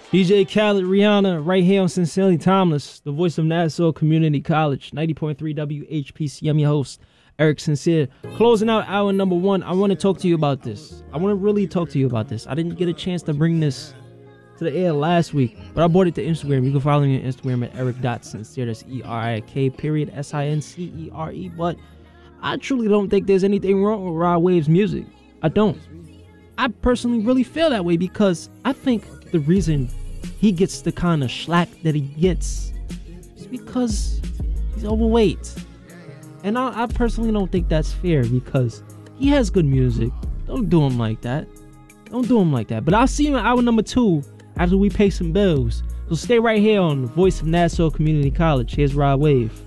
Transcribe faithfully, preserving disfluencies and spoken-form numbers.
D J Khaled, Rihanna, right here on Sincerely Timeless, the voice of Nassau Community College, ninety point three W H P C. I'm your host, Eric Sincere. Closing out hour number one, I want to talk to you about this. I want to really talk to you about this. I didn't get a chance to bring this to the air last week, but I brought it to Instagram. You can follow me on Instagram at eric dot sincere. That's E R I K period S I N C E R E. But I truly don't think there's anything wrong with Rod Wave's music. I don't. I personally really feel that way because I think the reason he gets the kind of slack that he gets is because he's overweight. And I, I personally don't think that's fair because he has good music. Don't do him like that. Don't do him like that. But I'll see you in hour number two after we pay some bills. So stay right here on the voice of Nassau Community College. Here's Rod Wave.